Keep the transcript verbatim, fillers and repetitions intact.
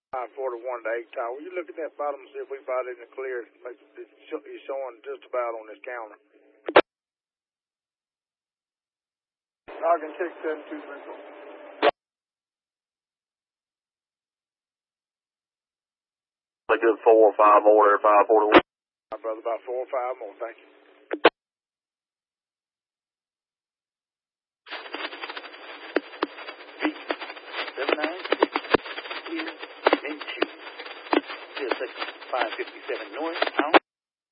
five forty-one to eight tower. Will you look at that bottom and see if we got it in the clear? It's showing just about on this counter. I can check seven two three four. Like good four or five more there, five forty-one. My brother, about four or five more. Thank you. seven nine six, clear, into. Clear section five fifty-seven north, out.